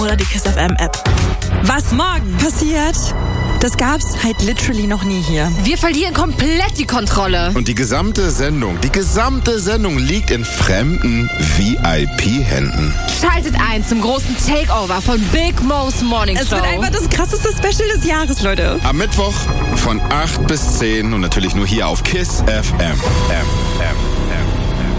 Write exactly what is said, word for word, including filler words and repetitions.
oder die KISS F M App. Was morgen passiert, das gab's halt literally noch nie hier. Wir verlieren komplett die Kontrolle. Und die gesamte Sendung, die gesamte Sendung liegt in fremden V I P-Händen. Schaltet ein zum großen Takeover von Big Mo's Morning Show. Es wird einfach das krasseste Special des Jahres, Leute. Am Mittwoch von acht bis zehn und natürlich nur hier auf KISS F M. M, M.